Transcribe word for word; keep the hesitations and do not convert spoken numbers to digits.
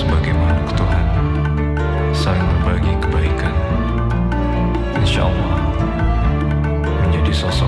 sebagai makhluk Tuhan, saling berbagi kebaikan, insya Allah menjadi sosok